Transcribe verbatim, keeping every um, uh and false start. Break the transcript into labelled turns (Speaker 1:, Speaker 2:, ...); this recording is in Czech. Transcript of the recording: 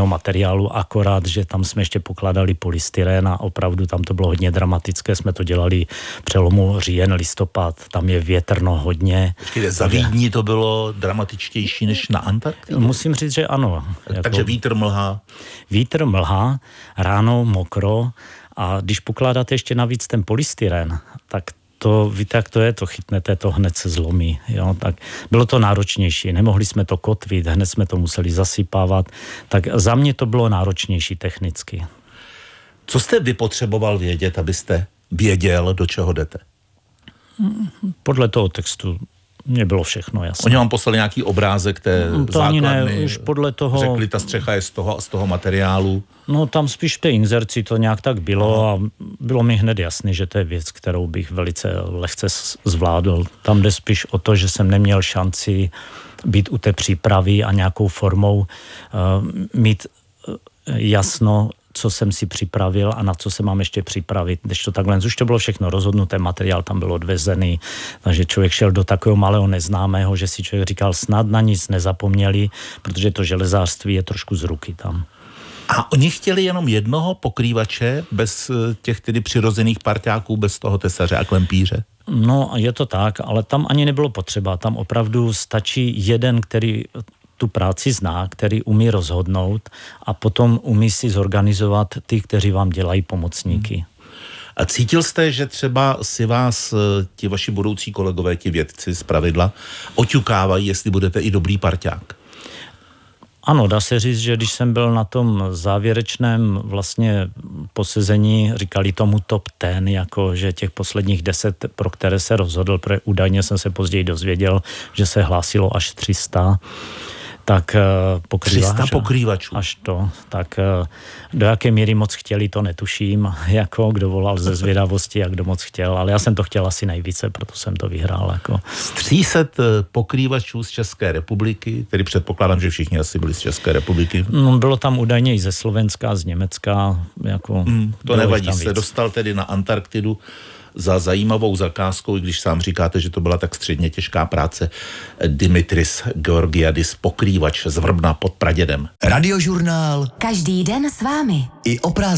Speaker 1: jiného materiálu, akorát, že tam jsme ještě pokládali polystyrén a opravdu tam to bylo hodně dramatické. Jsme to dělali přelomu říjen, listopad, tam je větrno hodně.
Speaker 2: Počkejte, za Vídní to bylo dramatičtější než na Antarktidě?
Speaker 1: Musím říct, že ano.
Speaker 2: Takže jako vítr, mlha.
Speaker 1: Vítr, mlha, ráno mokro a když pokládáte ještě navíc ten polystyrén, tak to, víte, jak to je, to chytnete, to hned se zlomí. Jo? Tak bylo to náročnější, nemohli jsme to kotvit, hned jsme to museli zasypávat, tak za mě to bylo náročnější technicky.
Speaker 2: Co jste vy potřeboval vědět, abyste věděl, do čeho jdete?
Speaker 1: Podle toho textu mě bylo všechno jasné.
Speaker 2: Oni vám poslali nějaký obrázek té
Speaker 1: to
Speaker 2: základny,
Speaker 1: ne, už podle toho...
Speaker 2: řekli, ta střecha je z toho, z toho materiálu.
Speaker 1: No tam spíš v té inzerci to nějak tak bylo a bylo mi hned jasné, že to je věc, kterou bych velice lehce zvládl. Tam jde spíš o to, že jsem neměl šanci být u té přípravy a nějakou formou uh, mít uh, jasno, co jsem si připravil a na co se mám ještě připravit. Když to takhle, už to bylo všechno rozhodnuté, materiál tam byl odvezený, takže člověk šel do takového malého neznámého, že si člověk říkal, snad na nic nezapomněli, protože to železářství je trošku z ruky tam.
Speaker 2: A oni chtěli jenom jednoho pokrývače bez těch tedy přirozených parťáků, bez toho tesaře a klempíře?
Speaker 1: No, je to tak, ale tam ani nebylo potřeba. Tam opravdu stačí jeden, který tu práci zná, který umí rozhodnout a potom umí si zorganizovat ty, kteří vám dělají pomocníky.
Speaker 2: A cítil jste, že třeba si vás ti vaši budoucí kolegové, ti vědci z pravidla, oťukávají, jestli budete i dobrý parťák?
Speaker 1: Ano, dá se říct, že když jsem byl na tom závěrečném vlastně posezení, říkali tomu top ten, jako že těch posledních deset, pro které se rozhodl, protože údajně jsem se později dozvěděl, že se hlásilo až tři sta, tak pokrývač,
Speaker 2: tři sta pokrývačů.
Speaker 1: Až to, tak do jaké míry moc chtěli, to netuším, jako kdo volal ze zvědavosti a kdo moc chtěl, ale já jsem to chtěl asi nejvíce, proto jsem to vyhrál. Jako.
Speaker 2: Z tří set pokrývačů z České republiky, tedy předpokládám, že všichni asi byli z České republiky.
Speaker 1: No, bylo tam údajně i ze Slovenska, z Německa. Jako,
Speaker 2: hmm, to nevadí, se dostal tedy na Antarktidu za zajímavou zakázkou, i když sám říkáte, že to byla tak středně těžká práce. Dimitris Georgiadis, pokrývač z Vrbna pod Pradědem.
Speaker 3: Radiožurnál.
Speaker 4: Každý den s vámi.
Speaker 3: I o prázdninách.